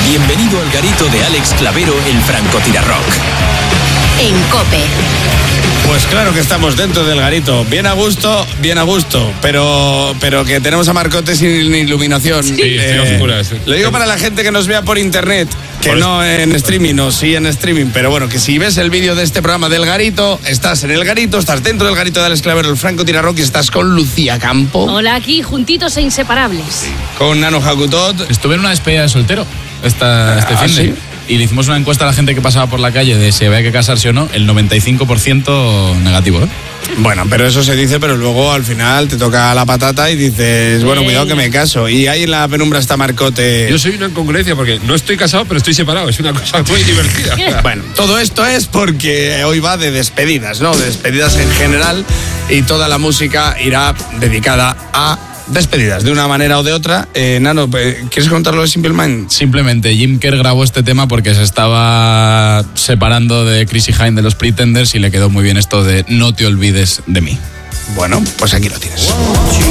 Bienvenido al garito de Alex Clavero, el francotirarrock. En COPE. Pues claro que estamos dentro del garito, bien a gusto, pero que tenemos a Marcote sin iluminación. Sí, estoy oscura, sí. Lo digo para la gente que nos vea por internet, que por no en streaming, o sí en streaming, pero bueno, que si ves el vídeo de este programa del garito, estás en el garito, estás dentro del garito de Alex Clavero, el francotirarrock, y estás con Lucía Campo. Hola, aquí, juntitos e inseparables. Con Nano Jacutot. Estuve en una despedida de soltero este fin de. ¿sí? Y le hicimos una encuesta a la gente que pasaba por la calle de si había que casarse o no, el 95% negativo, ¿eh? Bueno, pero eso se dice, pero luego al final te toca la patata y dices, bueno, cuidado que me caso. Y ahí en la penumbra está Marcote. Yo soy una incongruencia porque no estoy casado, pero estoy separado. Es una cosa muy divertida. Bueno, todo esto es porque hoy va de despedidas, ¿no? De despedidas en general, y toda la música irá dedicada a despedidas, de una manera o de otra. Nano, ¿quieres contarlo de Simple Minds? Simplemente, Jim Kerr grabó este tema porque se estaba separando de Chrissy Hynde de los Pretenders y le quedó muy bien esto de no te olvides de mí. Bueno, pues aquí lo tienes.